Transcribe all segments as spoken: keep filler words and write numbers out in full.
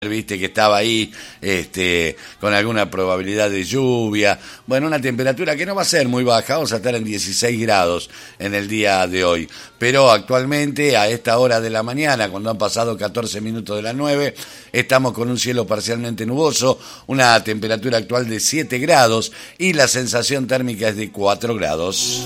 viste que estaba ahí este, con alguna probabilidad de lluvia. Bueno, una temperatura que no va a ser muy baja, vamos a estar en dieciséis grados en el día de hoy. Pero actualmente, a esta hora de la mañana, cuando han pasado catorce minutos de las nueve, estamos con un cielo parcialmente nuboso, una temperatura actual de siete grados y la sensación térmica es de cuatro grados.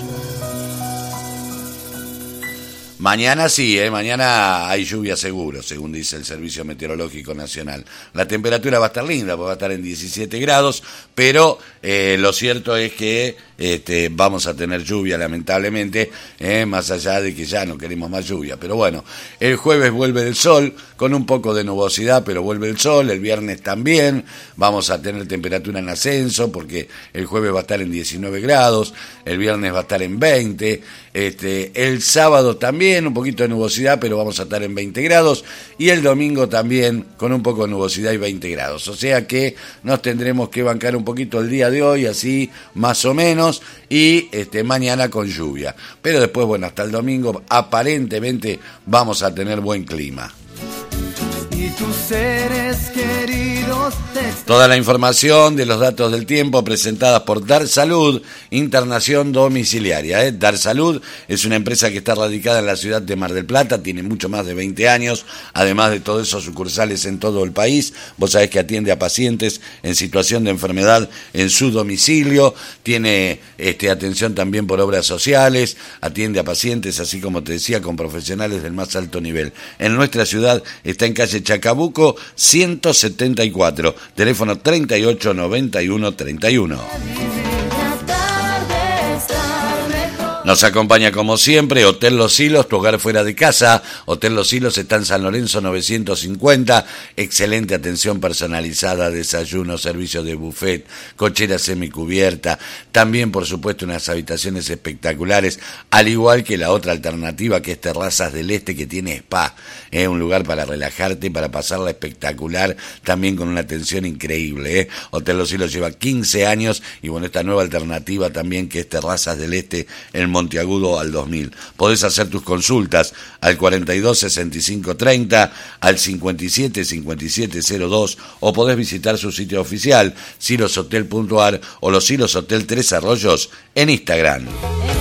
Mañana sí, ¿eh? Mañana hay lluvia seguro, según dice el Servicio Meteorológico Nacional. La temperatura va a estar linda, porque va a estar en diecisiete grados, pero eh, lo cierto es que este, vamos a tener lluvia, lamentablemente, eh, más allá de que ya no queremos más lluvia. Pero bueno, el jueves vuelve el sol, con un poco de nubosidad, pero vuelve el sol. El viernes también vamos a tener temperatura en ascenso, porque el jueves va a estar en diecinueve grados, el viernes va a estar en veinte, este, el sábado también un poquito de nubosidad, pero vamos a estar en veinte grados, y el domingo también con un poco de nubosidad y veinte grados. O sea que nos tendremos que bancar un poquito el día de hoy, así más o menos, y este, mañana con lluvia. Pero después, bueno, hasta el domingo aparentemente vamos a tener buen clima. Y tus seres queridos te... Toda la información de los datos del tiempo presentadas por Dar Salud, Internación Domiciliaria. ¿eh? Dar Salud es una empresa que está radicada en la ciudad de Mar del Plata, tiene mucho más de veinte años, además de todos esos sucursales en todo el país. Vos sabés que atiende a pacientes en situación de enfermedad en su domicilio, tiene este, atención también por obras sociales, atiende a pacientes, así como te decía, con profesionales del más alto nivel. En nuestra ciudad está en calle Chacabuco ciento setenta y cuatro, teléfono treinta y ocho noventa y uno treinta y uno. Nos acompaña como siempre Hotel Los Silos, tu hogar fuera de casa. Hotel Los Silos está en San Lorenzo novecientos cincuenta, excelente atención personalizada, desayuno, servicio de buffet, cochera semicubierta, también por supuesto unas habitaciones espectaculares, al igual que la otra alternativa que es Terrazas del Este, que tiene spa, ¿eh? Un lugar para relajarte, para pasarla espectacular, también con una atención increíble. ¿eh? Hotel Los Silos lleva quince años y bueno, esta nueva alternativa también que es Terrazas del Este en Monteagudo al dos mil. Podés hacer tus consultas al cuarenta y dos sesenta y cinco treinta, al cincuenta y siete cincuenta y siete cero dos, o podés visitar su sitio oficial silos hotel punto a r o los Silos Hotel Tres Arroyos en Instagram.